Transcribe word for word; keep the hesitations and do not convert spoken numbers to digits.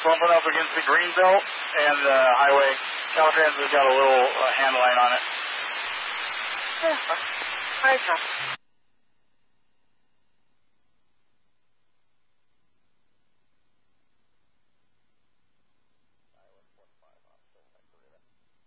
bumping up against the green belt and the uh, highway. Caltrans has got a little uh, hand line on it. Yeah. All right, Tom.